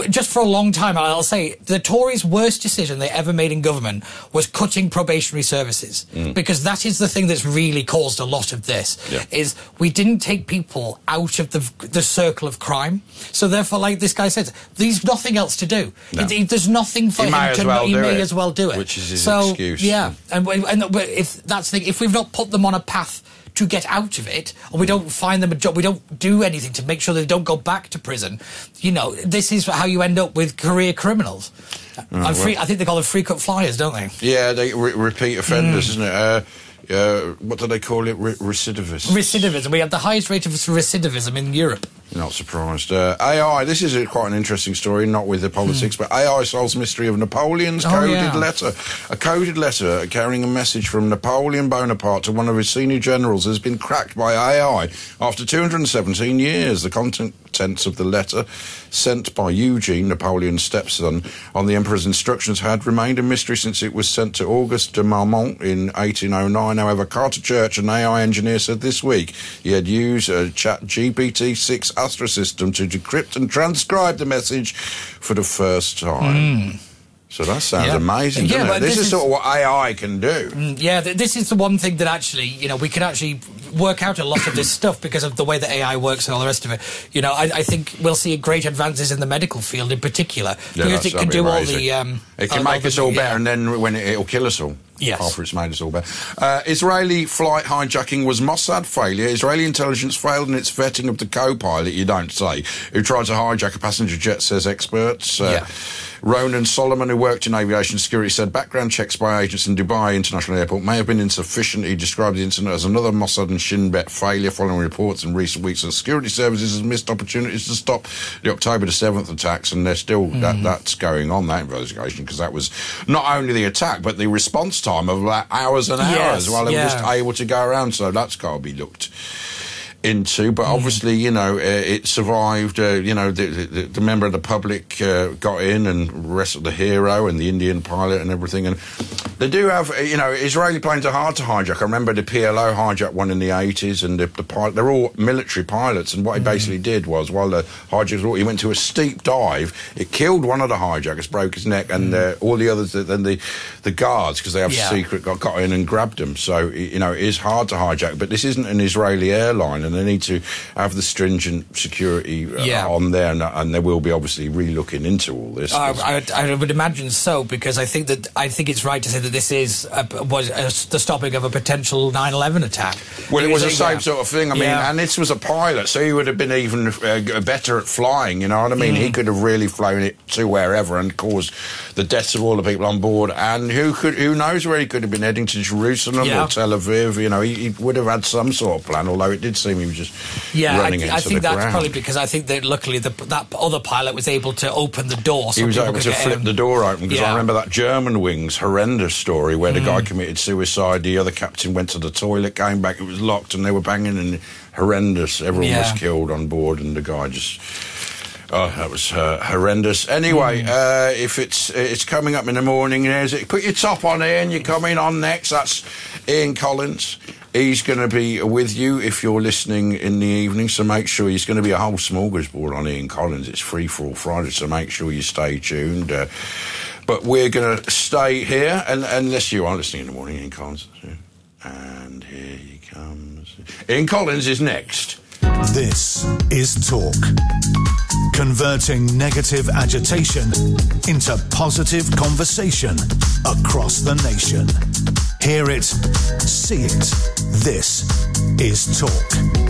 just for a long time, I'll say the Tories' worst decision they ever made in government was cutting probationary services, because that is the thing that's really caused a lot of this. Is we didn't take people out of the circle of crime, so therefore, like this guy said, there's nothing else to do. There's nothing for him to. He may as well do it. Which is his excuse. Yeah, and if that's the thing, if we've not put them on a path to get out of it, or we don't find them a job, we don't do anything to make sure they don't go back to prison, this is how you end up with career criminals. I think they call them free-cut flyers, don't they? Yeah, they repeat offenders, isn't it? What do they call it? Recidivists. Recidivism. We have the highest rate of recidivism in Europe. Not surprised. AI, this is quite an interesting story, not with the politics, but AI solves the mystery of Napoleon's coded letter. A coded letter carrying a message from Napoleon Bonaparte to one of his senior generals has been cracked by AI after 217 years. The contents of the letter, sent by Eugene, Napoleon's stepson, on the emperor's instructions had remained a mystery since it was sent to Auguste de Marmont in 1809. However, Carter Church, an AI engineer, said this week he had used a ChatGPT-6 Astra system to decrypt and transcribe the message for the first time. So that sounds amazing, doesn't it? This is sort of what AI can do. This is the one thing that actually, we can actually work out a lot of this stuff because of the way that AI works and all the rest of it. I think we'll see great advances in the medical field in particular. Because it can do amazing. all the... it can make us all better, and then when it'll kill us all. Yes. After it's made us all better. Israeli flight hijacking was Mossad failure. Israeli intelligence failed in its vetting of the co-pilot, you don't say, who tried to hijack a passenger jet, says experts. Ronan Solomon, who worked in aviation security, said background checks by agents in Dubai International Airport may have been insufficient. He described the incident as another Mossad and Shin Bet failure following reports in recent weeks that security services has missed opportunities to stop the October the 7th attacks, and there's still that's going on, that investigation, because that was not only the attack but the response time of like hours and hours while they were just able to go around, so that's got to be looked into. But obviously, it survived. The member of the public got in and arrested the hero and the Indian pilot and everything. And they do have, Israeli planes are hard to hijack. I remember the PLO hijacked one in the 80s, and the pilot, they're all military pilots. And what he basically did was, while the hijackers, he went to a steep dive. It killed one of the hijackers, broke his neck, and all the others. Then the guards, because they have secret, got in and grabbed them. So it is hard to hijack. But this isn't an Israeli airline, and they need to have the stringent security on there, and they will be obviously re-looking into all this. I would imagine so, because I think it's right to say that this is the stopping of a potential 9/11 attack. Well, it was the same sort of thing. I mean, and this was a pilot, so he would have been even better at flying. You know what I mean? He could have really flown it to wherever and caused the deaths of all the people on board. And who knows where he could have been heading, to Jerusalem or Tel Aviv? He would have had some sort of plan. Although it did seem he was just running into the ground. I think that's probably because I think that luckily that other pilot was able to open the door. So he was able to flip the door open, because I remember that German Wings horrendous story where the guy committed suicide, the other captain went to the toilet, came back, it was locked, and they were banging, and horrendous. Everyone was killed on board, and the guy just... Oh, that was horrendous. Anyway, if it's coming up in the morning, put your top on, Ian, you're coming on next. That's Ian Collins. He's going to be with you if you're listening in the evening, so make sure he's going to be a whole smorgasbord on Ian Collins. It's Free for All Friday, so make sure you stay tuned. But we're going to stay here, unless you are listening in the morning, Ian Collins. And here he comes. Ian Collins is next. This is Talk. Converting negative agitation into positive conversation across the nation. Hear it, see it. This is Talk.